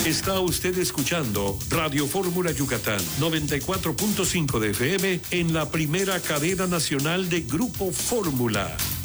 Está usted escuchando Radio Fórmula Yucatán, 94.5 de FM en la primera cadena nacional de Grupo Fórmula.